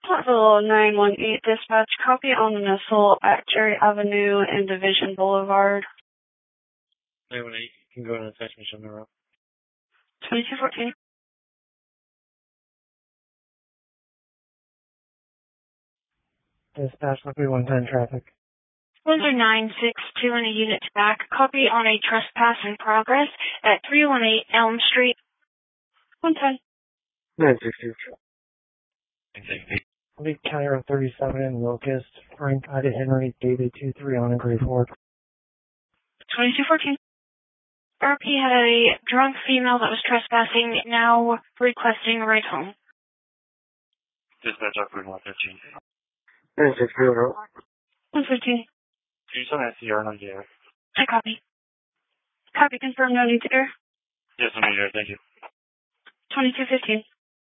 Hello, 918 dispatch. Copy on the missile at Cherry Avenue and Division Boulevard. 918, you can go on the text message on the route. 2214. Dispatch, look, we 110 traffic. 962 and a unit back. Copy on a trespass in progress at 318 Elm Street. 110. 960. 960. Lead County Road 37 in Locust. Frank, Ida Henry, David 23 on a Gray Fork. 2214. RP had a drunk female that was trespassing, now requesting a ride home. Dispatch, operator 113. 960. 115. Can you send that CR on the air? I copy. Copy confirmed, no need to air. Yes, I'm here, thank you. 2215.